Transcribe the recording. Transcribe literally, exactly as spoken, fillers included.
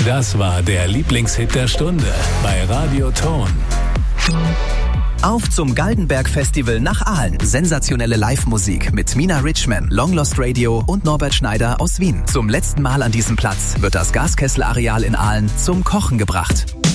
Das war der Lieblingshit der Stunde bei Radio Ton. Auf zum Galdenberg Festival nach Aalen. Sensationelle Live-Musik mit Mina Richman, Long Lost Radio und Norbert Schneider aus Wien. Zum letzten Mal an diesem Platz wird das Gaskessel-Areal in Aalen zum Kochen gebracht.